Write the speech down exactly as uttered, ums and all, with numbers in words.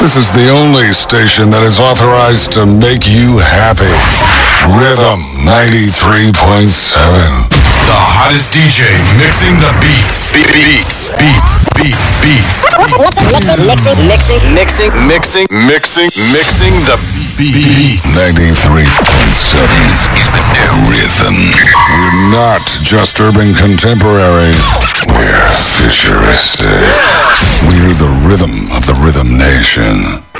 This is the only station that is authorized to make you happy. Rhythm ninety-three point seven. The hottest D J mixing the beats. Be- beats, beats, beats, beats. Mixing, mixing, mixing, Mixing, mixing, mixing the beats. ninety-three point seven. This is the new rhythm. We're not just urban contemporary. We're futuristic. We're the rhythm of the Rhythm Nation.